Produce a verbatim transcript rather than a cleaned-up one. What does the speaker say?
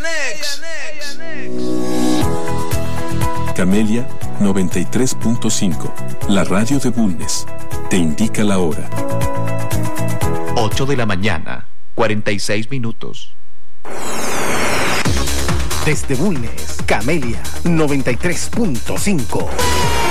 Camelia noventa y tres punto cinco, la radio de Bulnes, te indica la hora. ocho de la mañana, cuarenta y seis minutos. Desde Bulnes, Camelia noventa y tres punto cinco.